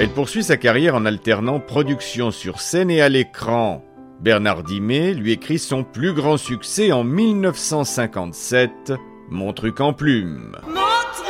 Elle poursuit sa carrière en alternant production sur scène et à l'écran. Bernard Dimet lui écrit son plus grand succès en 1957, Mon truc en plume.